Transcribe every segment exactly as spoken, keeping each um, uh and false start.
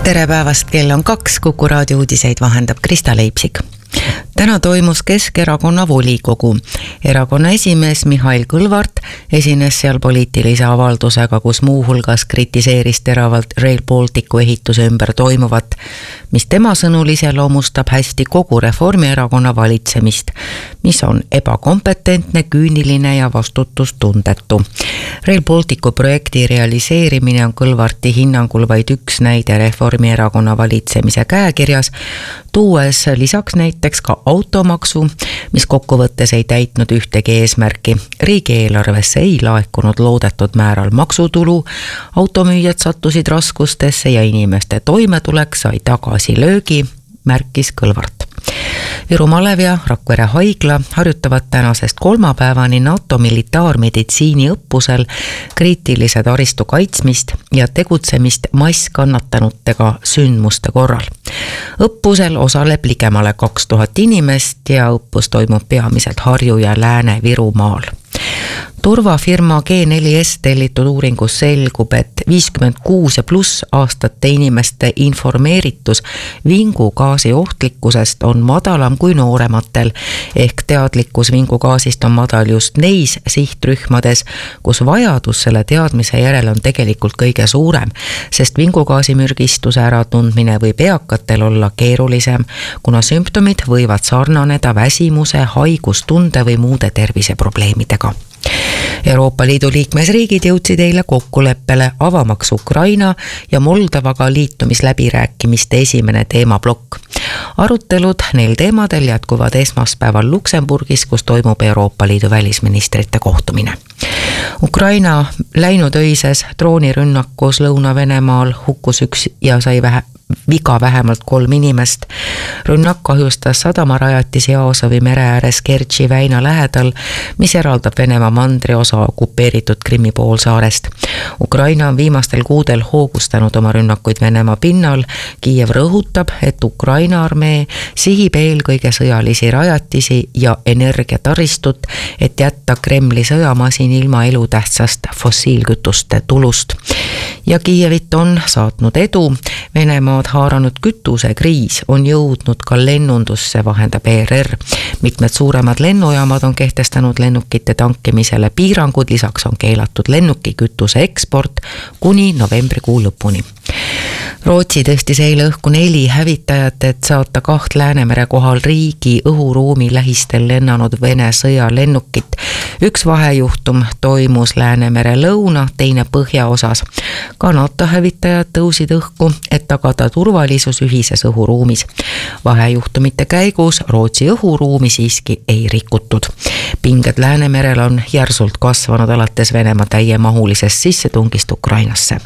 Tere päevast, kell on kaks, Kuku raadio uudiseid vahendab Krista Leipsik. Täna toimus Keskerakonna volikogu. Erakonna esimees Mihhail Kõlvart esines seal poliitilise avaldusega, kus muuhulgas kritiseeris teravalt Rail Balticu ehituse ümber toimuvat, mis tema sõnul iseloomustab hästi kogu Reformierakonna valitsemist, mis on ebakompetentne, küüniline ja vastutustundetu. Rail Balticu projekti realiseerimine on Kõlvarti hinnangul vaid üks näide Reformierakonna valitsemise käekirjas, tuues lisaks näiteks ka automaksu, mis kokkuvõttes ei täitnud ühtegi eesmärki. Riigieelarvesse ei laekunud loodetud määral maksutulu, automüüjad sattusid raskustesse ja inimeste toimetulek sai tagasi löögi, märkis Kõlvart. Viru Malev ja Rakvere haigla harjutavad tänasest kolmapäevani NATO militaarmeditsiini õppusel kriitilise taristu kaitsmist ja tegutsemist masskannatanutega sündmuste korral. Õppusel osaleb ligemale kaks tuhat inimest ja õppus toimub peamiselt Harju- ja Lääne-Virumaal. Turvafirma G neli S tellitud uuringus selgub, et viiskümmend kuus ja pluss aastate inimeste informeeritus vingugaasi ohtlikkusest on madalam kui noorematel, ehk teadlikkus vingugaasist on madal just neis sihtrühmades, kus vajadus selle teadmise järel on tegelikult kõige suurem, sest vingugaasi mürgistuse äratundmine võib eakatel olla keerulisem, kuna sümptomid võivad sarnaneda väsimuse, haigustunde või muude terviseprobleemidega. Euroopa Liidu liikmesriigid jõudsid eile kokkuleppele avamaks Ukraina ja Moldovaga liitumisläbirääkimiste esimene teemablokk. Arutelud neil teemadel jätkuvad esmaspäeval Luksemburgis, kus toimub Euroopa Liidu välisministrite kohtumine. Ukraina läinud öises droonirünnakus Lõuna-Venemaal hukkus üks ja sai vähe viga vähemalt kolm inimest. Rünnak kahjustas sadamarajatisi Aasovi mere ääres Kertši väina lähedal, mis eraldab Venemaa mandriosa okupeeritud Krimmi poolsaarest. Ukraina on viimastel kuudel hoogustanud oma rünnakuid Venemaa pinnal. Kiiev rõhutab, et Ukraina armee sihib eelkõige sõjalisi rajatisi ja energiataristut, et jätta Kremli sõjamasin ilma elutähtsast fossiilkütuste tulust. Ja Kiievit on saatnud edu. Venemaad haaranud kütusekriis on jõudnud ka lennundusse, vahendab E R R. Mitmed suuremad lennujaamad on kehtestanud lennukite tankimisele piirangud, lisaks on keelatud lennukikütuse eksport kuni novembrikuu lõpuni. Rootsi tõstis eile õhku neli hävitajat, et saata kaht Läänemere kohal riigi õhuruumi lähistel lennanud Vene sõjalennukit. Üks vahejuhtum toimus Läänemere lõuna, teine põhjaosas. Ka NATO hävitajad tõusid õhku, et tagada turvalisus ühises õhuruumis. Vahejuhtumite käigus Rootsi õhuruumi siiski ei rikutud. Pinged Läänemerel on järsult kasvanud alates Venemaa täiemahulisest sissetungist Ukrainasse.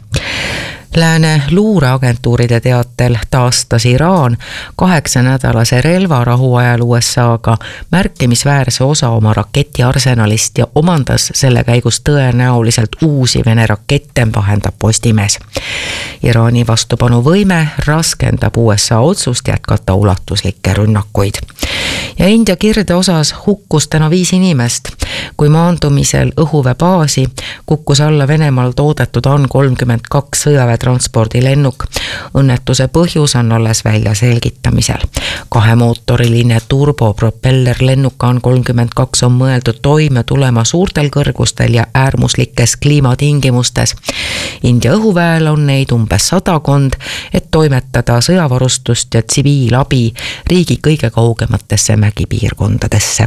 Lääne luureagentuuride teatel taastas Iraan kaheksanädalase relvarahu ajal U S A-ga märkimisväärse osa oma raketiarsenalist ja omandas selle käigus tõenäoliselt uusi Vene rakette, vahendab Postimees. Iraani vastupanuvõime raskendab U S A otsust jätkata ulatuslikke rünnakuid. Ja India kirde osas hukkus täna viis inimest. Kui maandumisel õhuvebaasi kukkus alla Venemaal toodetud A N kolmkümmend kaks sõjaväetranspordilennuk. Õnnetuse põhjus on alles välja selgitamisel. Kahemootoriline turbopropellerlennuk A N kolmkümmend kaks on mõeldud toime tulema suurtel kõrgustel ja äärmuslikes kliimatingimustes. India õhuväel on neid umbes sadakond, et toimetada sõjavarustust ja tsiviilabi riigi kõige kaugematesse mägipiirkondadesse.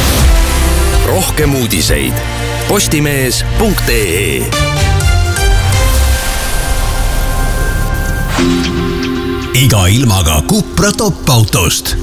Rohkem uudiseid postimees punkt ee. Iga ilmaga Cupra top-autost.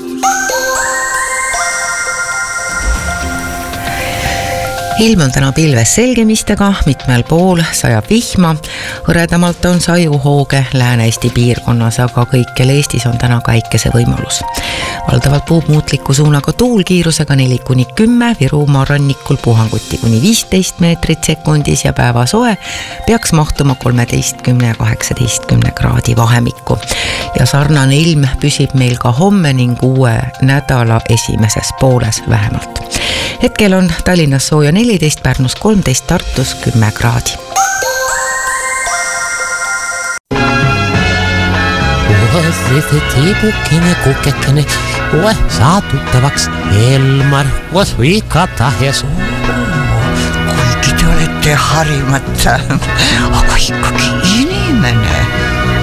Ilm on täna pilves selgemistega, mitmel pool sajab vihma, hõredamalt on sajuhooge Lääne-Eesti piirkonnas, aga kõikjal Eestis on täna päikese võimalus. Valdavalt puhub muutliku suunaga tuul kiirusega neli kuni kümme, Virumaa rannikul puhanguti kuni viisteist meetrit sekundis ja päevasoe peaks mahtuma kolmeteistkümne ja kaheksateistkümne kraadi vahemikku. Ja sarnane ilm püsib meil ka homme ning uue nädala esimeses pooles vähemalt. Hetkel on Tallinnas sooja neliteist, Pärnus kolmteist, Tartus kümme kraadi. tiipukene, kukekene, kohe saa tuttavaks Elmar, koos Vika Tahes. Kuigi te olete harimata, aga ikkagi inimene.